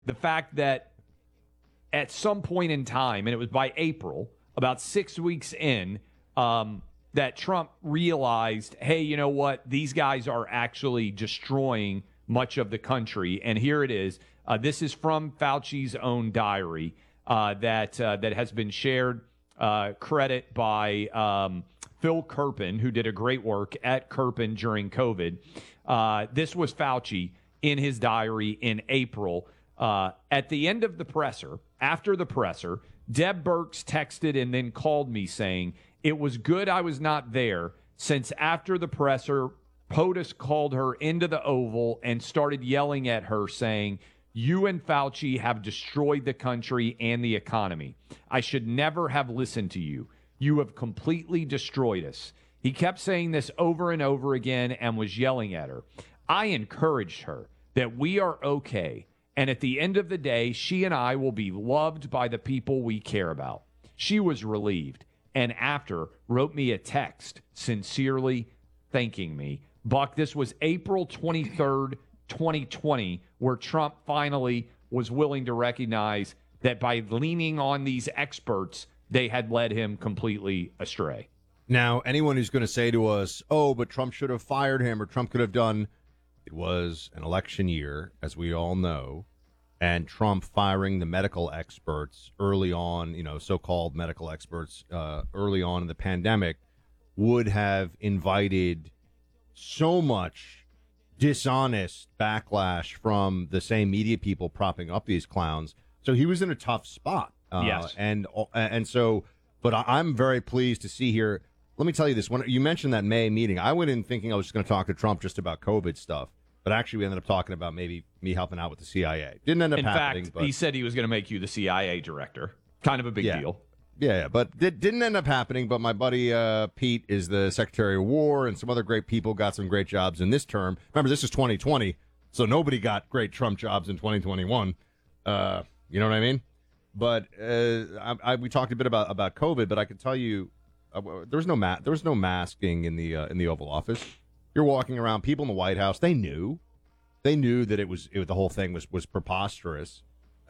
the fact that at some point in time, and it was by April, about 6 weeks in, that Trump realized, hey, you know what? These guys are actually destroying much of the country. And here it is. This is from Fauci's own diary that has been shared. Credit by Phil Kerpen, who did a great work at Kerpen during COVID. This was Fauci in his diary in April. At the end of the presser, after the presser, Deb Birx texted and then called me saying, it was good I was not there, since after the presser, POTUS called her into the Oval and started yelling at her saying, you and Fauci have destroyed the country and the economy. I should never have listened to you. You have completely destroyed us. He kept saying this over and over again and was yelling at her. I encouraged her that we are okay. And at the end of the day, she and I will be loved by the people we care about. She was relieved. And after, wrote me a text, sincerely thanking me. Buck, this was April 23rd, 2020, where Trump finally was willing to recognize that by leaning on these experts, they had led him completely astray. Now, anyone who's going to say to us, oh, but Trump should have fired him or Trump could have done, it was an election year, as we all know. And Trump firing the medical experts early on, so-called medical experts early on in the pandemic would have invited so much dishonest backlash from the same media people propping up these clowns. So he was in a tough spot. Yes. And so, but I'm very pleased to see here. Let me tell you this. When you mentioned that May meeting, I went in thinking I was just going to talk to Trump just about COVID stuff. But actually, we ended up talking about maybe me helping out with the CIA. Didn't end up happening. In fact, he said he was going to make you the CIA director. Kind of a big deal. Yeah, but didn't end up happening. But my buddy Pete is the Secretary of War, and some other great people got some great jobs in this term. Remember, this is 2020, so nobody got great Trump jobs in 2021. You know what I mean? But we talked a bit about COVID, but I can tell you there was no masking in the Oval Office. You're walking around, people in the White House, they knew that the whole thing was preposterous.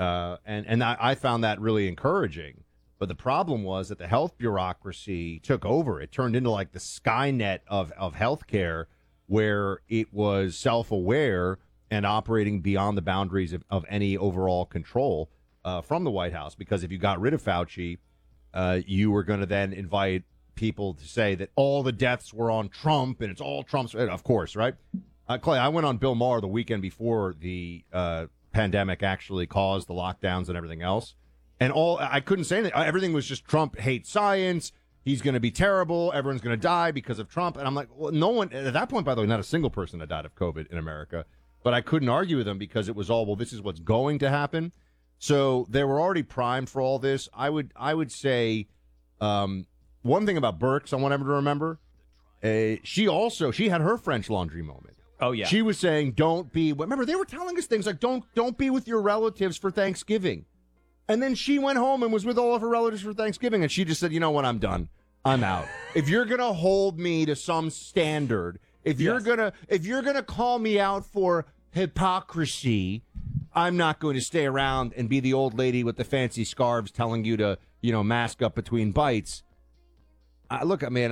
And I found that really encouraging. But the problem was that the health bureaucracy took over. It turned into like the Skynet of healthcare, where it was self-aware and operating beyond the boundaries of any overall control from the White House. Because if you got rid of Fauci, you were going to then invite people to say that all the deaths were on Trump and it's all Trump's. Of course, right? Clay, I went on Bill Maher the weekend before the pandemic actually caused the lockdowns and everything else. And I couldn't say anything. Everything was just Trump hates science. He's going to be terrible. Everyone's going to die because of Trump. And I'm like, well, no one at that point, by the way, not a single person had died of COVID in America. But I couldn't argue with them because it was all, well, this is what's going to happen. So they were already primed for all this. I would say one thing about Birx I want everyone to remember. She had her French Laundry moment. Oh, yeah. She was saying, don't be. Remember, they were telling us things like, don't be with your relatives for Thanksgiving. And then she went home and was with all of her relatives for Thanksgiving. And she just said, you know what? I'm done. I'm out. If you're going to hold me to some standard, if you're going to call me out for hypocrisy, I'm not going to stay around and be the old lady with the fancy scarves telling you to, mask up between bites. Look, I mean,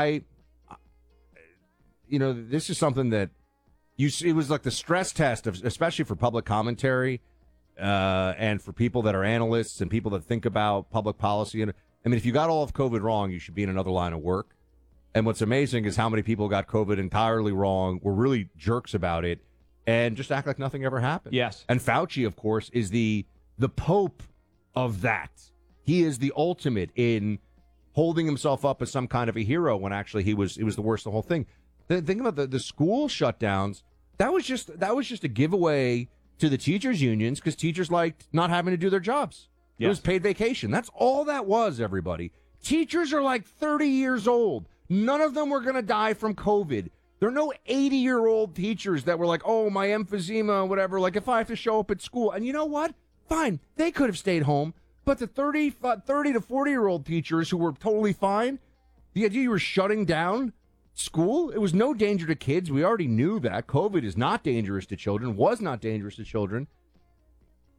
this is something that it was like the stress test of, especially for public commentary, and for people that are analysts and people that think about public policy. And I mean, if you got all of COVID wrong, you should be in another line of work. And what's amazing is how many people got COVID entirely wrong, were really jerks about it, and just act like nothing ever happened. Yes. And Fauci, of course, is the pope of that. He is the ultimate in holding himself up as some kind of a hero when actually it was the worst of the whole thing. Think about the school shutdowns. That was just a giveaway to the teachers' unions because teachers liked not having to do their jobs. Yes. It was paid vacation. That's all that was, everybody. Teachers are like 30 years old. None of them were going to die from COVID. There are no 80-year-old teachers that were like, oh, my emphysema, whatever, like if I have to show up at school. And you know what? Fine. They could have stayed home. But the 30 to 40-year-old teachers who were totally fine, the idea you were shutting down school, it was no danger to kids. We already knew that. COVID is not dangerous to children, was not dangerous to children.